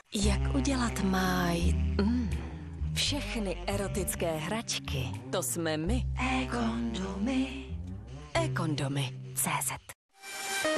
Jak udělat máj? Všechny erotické hračky, to jsme my. E-kondomy. E-kondomy. CZ.